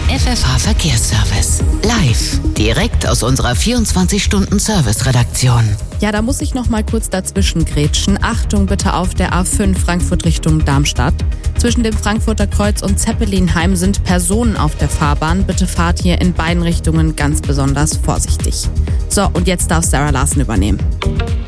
FFH-Verkehrsservice. Live, direkt aus unserer 24-Stunden-Service-Redaktion. Ja, da muss ich noch mal kurz dazwischen grätschen. Achtung bitte auf der A5 Frankfurt Richtung Darmstadt. Zwischen dem Frankfurter Kreuz und Zeppelinheim sind Personen auf der Fahrbahn. Bitte fahrt hier in beiden Richtungen ganz besonders vorsichtig. So, und jetzt darf Sarah Larsen übernehmen.